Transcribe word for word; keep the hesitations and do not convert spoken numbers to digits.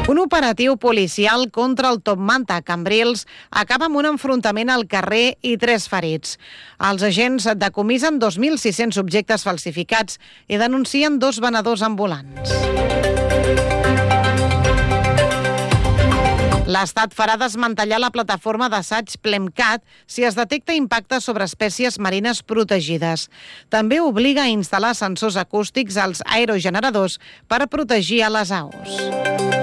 Un operatiu policial contra el Top Manta a Cambrils acaba amb un enfrontament al carrer i tres ferits. Els agents decomisen dos mil sis-cents objectes falsificats i denuncien dos venedors ambulants. L'Estat farà desmantellar la plataforma d'assaig Plemcat si es detecta impacte sobre espècies marines protegides. També obliga a instal·lar sensors acústics als aerogeneradors per protegir a les aus.